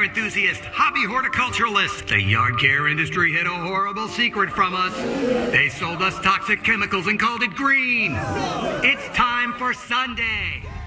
enthusiast, hobby horticulturalist. The yard care industry hid a horrible secret from us. They sold us toxic chemicals and called it green. It's time for Sunday.